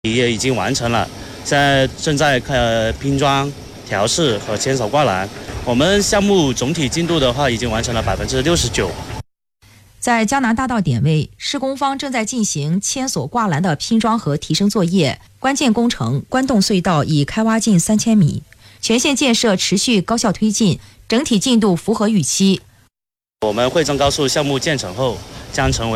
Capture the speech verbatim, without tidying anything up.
也已经完成了，现在正在呃拼装、调试和牵手挂栏。我们项目总体进度的话，已经完成了百分之六十九。 在江南大道点位，施工方正在进行牵索挂栏的拼装和提升作业，关键工程关洞隧道已开挖近三千米，全线建设持续高效推进，整体进度符合预期。 我们惠中高速项目建成后，将成为